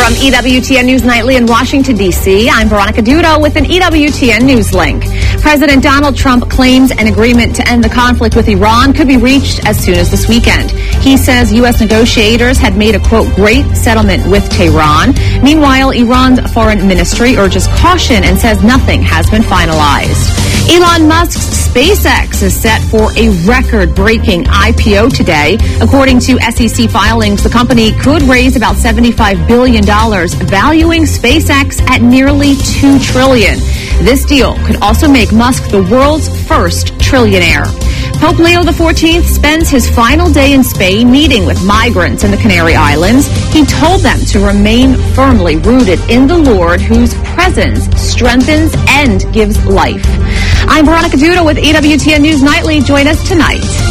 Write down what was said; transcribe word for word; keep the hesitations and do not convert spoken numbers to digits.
From E W T N News Nightly in Washington, D C, I'm Veronica Dudo with an E W T N News link. President Donald Trump claims an agreement to end the conflict with Iran could be reached as soon as this weekend. He says U S negotiators had made a, quote, great settlement with Tehran. Meanwhile, Iran's foreign ministry urges caution and says nothing has been finalized. Elon Musk's SpaceX is set for a record-breaking I P O today. According to S E C filings, the company could raise about seventy-five billion dollars, valuing SpaceX at nearly two trillion dollars. This deal could also make Musk the world's first trillionaire. Pope Leo the fourteenth spends his final day in Spain meeting with migrants in the Canary Islands. He told them to remain firmly rooted in the Lord, whose presence strengthens and gives life. I'm Veronica Dudo with E W T N News Nightly. Join us tonight.